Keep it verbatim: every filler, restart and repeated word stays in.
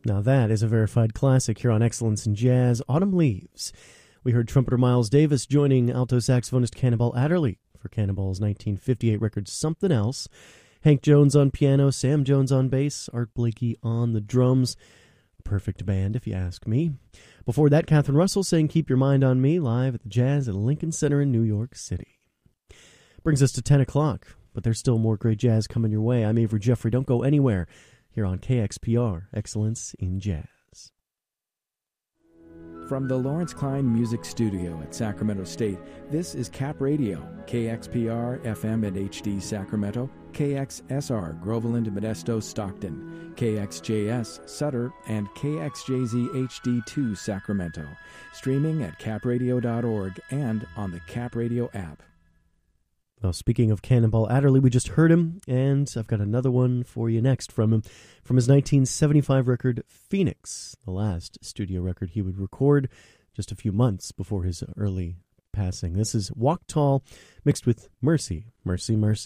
Now that is a verified classic here on Excellence in Jazz, Autumn Leaves. We heard trumpeter Miles Davis joining alto saxophonist Cannonball Adderley for Cannonball's nineteen fifty-eight record Something Else. Hank Jones on piano, Sam Jones on bass, Art Blakey on the drums. Perfect band, if you ask me. Before that, Catherine Russell saying Keep Your Mind on Me, live at the Jazz at Lincoln Center in New York City. Brings us to ten o'clock, but there's still more great jazz coming your way. I'm Avery Jeffrey. Don't go anywhere. Here on K X P R, Excellence in Jazz. From the Lawrence Klein Music Studio at Sacramento State, this is Cap Radio, K X P R F M and H D Sacramento, K X S R Groveland, Modesto, Stockton, K X J S Sutter, and K X J Z H D two Sacramento. Streaming at cap radio dot org and on the Cap Radio app. Well, speaking of Cannonball Adderley, we just heard him, and I've got another one for you next from him, from his nineteen seventy-five record, Phoenix, the last studio record he would record just a few months before his early passing. This is Walk Tall, mixed with Mercy, Mercy, Mercy.